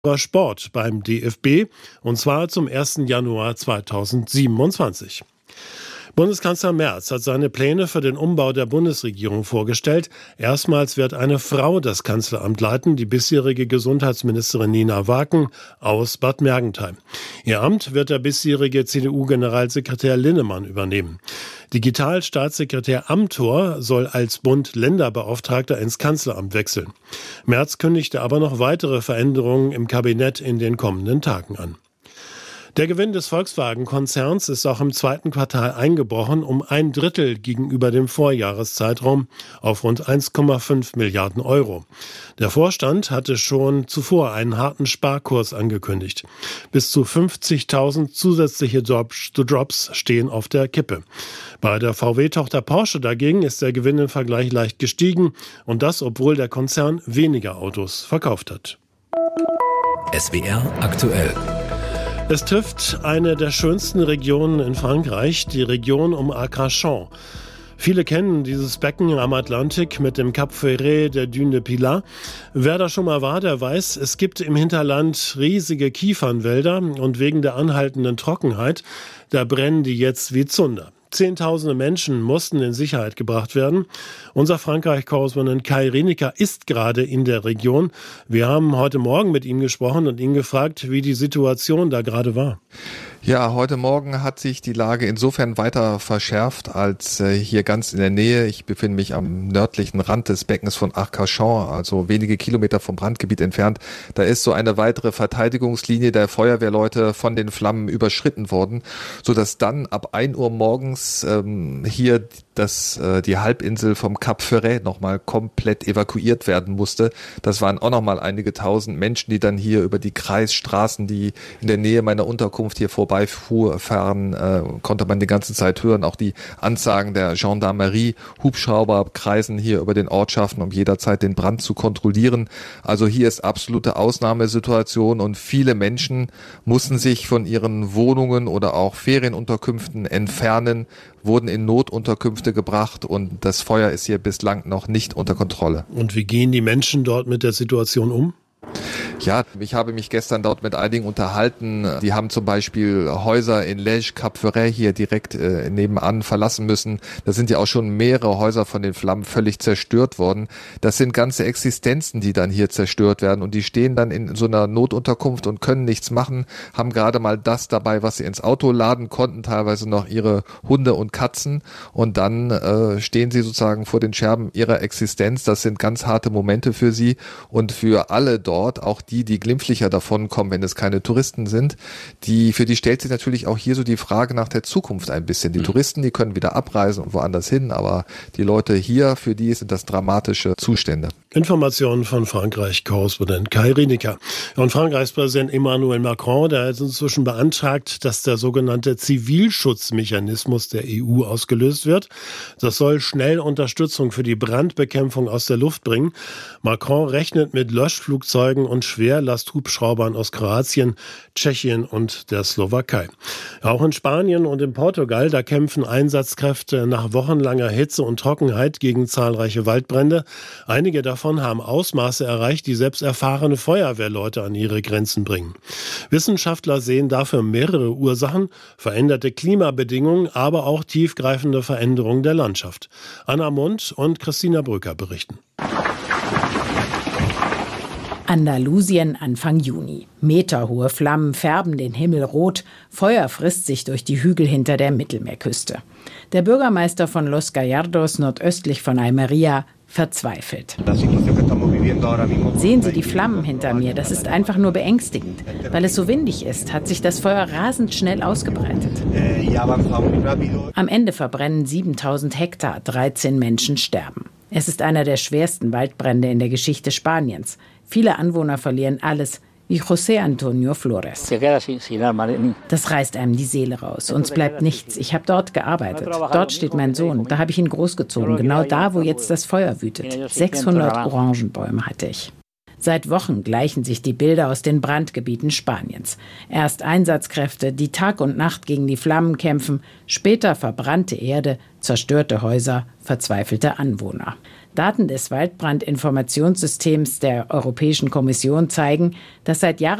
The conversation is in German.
Sport beim DFB, und zwar zum 1. Januar 2027. Bundeskanzler Merz hat seine Pläne für den Umbau der Bundesregierung vorgestellt. Erstmals wird eine Frau das Kanzleramt leiten, die bisherige Gesundheitsministerin Nina Waken aus Bad Mergentheim. Ihr Amt wird der bisherige CDU-Generalsekretär Linnemann übernehmen. Digitalstaatssekretär Amthor soll als Bund-Länder-Beauftragter ins Kanzleramt wechseln. Merz kündigte aber noch weitere Veränderungen im Kabinett in den kommenden Tagen an. Der Gewinn des Volkswagen-Konzerns ist auch im zweiten Quartal eingebrochen um 1/3 gegenüber dem Vorjahreszeitraum auf rund 1,5 Milliarden Euro. Der Vorstand hatte schon zuvor einen harten Sparkurs angekündigt. Bis zu 50.000 zusätzliche Jobs stehen auf der Kippe. Bei der VW-Tochter Porsche dagegen ist der Gewinn im Vergleich leicht gestiegen, und das, obwohl der Konzern weniger Autos verkauft hat. SWR aktuell. Es trifft eine der schönsten Regionen in Frankreich, die Region um Arcachon. Viele kennen dieses Becken am Atlantik mit dem Cap Ferret der Dune de Pilat. Wer da schon mal war, der weiß, es gibt im Hinterland riesige Kiefernwälder, und wegen der anhaltenden Trockenheit, da brennen die jetzt wie Zunder. Zehntausende Menschen mussten in Sicherheit gebracht werden. Unser Frankreich-Korrespondent Kai Rienecker ist gerade in der Region. Wir haben heute Morgen mit ihm gesprochen und ihn gefragt, wie die Situation da gerade war. Ja, heute Morgen hat sich die Lage insofern weiter verschärft, als hier ganz in der Nähe, ich befinde mich am nördlichen Rand des Beckens von Arcachon, also wenige Kilometer vom Brandgebiet entfernt, da ist so eine weitere Verteidigungslinie der Feuerwehrleute von den Flammen überschritten worden, sodass dann ab 1 Uhr morgens hier die Halbinsel vom Cap Ferret nochmal komplett evakuiert werden musste. Das waren auch nochmal einige tausend Menschen, die dann hier über die Kreisstraßen, die in der Nähe meiner Unterkunft hier vorbeifahren, konnte man die ganze Zeit hören. Auch die Ansagen der Gendarmerie, Hubschrauber kreisen hier über den Ortschaften, um jederzeit den Brand zu kontrollieren. Also hier ist absolute Ausnahmesituation, und viele Menschen mussten sich von ihren Wohnungen oder auch Ferienunterkünften entfernen, wurden in Notunterkünfte gebracht, und das Feuer ist hier bislang noch nicht unter Kontrolle. Und wie gehen die Menschen dort mit der Situation um? Ja, ich habe mich gestern dort mit einigen unterhalten. Die haben zum Beispiel Häuser in Lège, Cap Ferret hier direkt nebenan verlassen müssen. Da sind ja auch schon mehrere Häuser von den Flammen völlig zerstört worden. Das sind ganze Existenzen, die dann hier zerstört werden, und die stehen dann in so einer Notunterkunft und können nichts machen, haben gerade mal das dabei, was sie ins Auto laden konnten, teilweise noch ihre Hunde und Katzen, und dann stehen sie sozusagen vor den Scherben ihrer Existenz. Das sind ganz harte Momente für sie und für alle dort, auch die glimpflicher davon kommen, wenn es keine Touristen sind. Für die stellt sich natürlich auch hier so die Frage nach der Zukunft ein bisschen. Die Touristen, die können wieder abreisen und woanders hin, aber die Leute hier, für die sind das dramatische Zustände. Informationen von Frankreich-Korrespondent Kai Rienecker. Und Frankreichs Präsident Emmanuel Macron, der hat inzwischen beantragt, dass der sogenannte Zivilschutzmechanismus der EU ausgelöst wird. Das soll schnell Unterstützung für die Brandbekämpfung aus der Luft bringen. Macron rechnet mit Löschflugzeugen und Schwerlasthubschraubern aus Kroatien, Tschechien und der Slowakei. Auch in Spanien und in Portugal, da kämpfen Einsatzkräfte nach wochenlanger Hitze und Trockenheit gegen zahlreiche Waldbrände. Einige davon haben Ausmaße erreicht, die selbst erfahrene Feuerwehrleute an ihre Grenzen bringen. Wissenschaftler sehen dafür mehrere Ursachen: veränderte Klimabedingungen, aber auch tiefgreifende Veränderungen der Landschaft. Anna Mund und Christina Brücker berichten. Andalusien Anfang Juni. Meterhohe Flammen färben den Himmel rot. Feuer frisst sich durch die Hügel hinter der Mittelmeerküste. Der Bürgermeister von Los Gallardos, nordöstlich von Almería, verzweifelt. Sehen Sie die Flammen hinter mir? Das ist einfach nur beängstigend. Weil es so windig ist, hat sich das Feuer rasend schnell ausgebreitet. Am Ende verbrennen 7.000 Hektar, 13 Menschen sterben. Es ist einer der schwersten Waldbrände in der Geschichte Spaniens. Viele Anwohner verlieren alles, wie José Antonio Flores. Das reißt einem die Seele raus. Uns bleibt nichts. Ich habe dort gearbeitet. Dort steht mein Sohn. Da habe ich ihn großgezogen. Genau da, wo jetzt das Feuer wütet. 600 Orangenbäume hatte ich. Seit Wochen gleichen sich die Bilder aus den Brandgebieten Spaniens. Erst Einsatzkräfte, die Tag und Nacht gegen die Flammen kämpfen, später verbrannte Erde, zerstörte Häuser, verzweifelte Anwohner. Daten des Waldbrandinformationssystems der Europäischen Kommission zeigen, dass seit Jahren